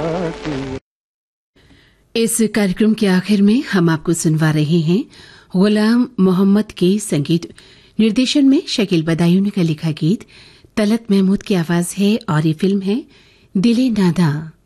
इस कार्यक्रम के आखिर में हम आपको सुनवा रहे हैं गुलाम मोहम्मद के संगीत निर्देशन में शकील बदायूनी का लिखा गीत। तलत महमूद की आवाज है और ये फिल्म है दिले नादा।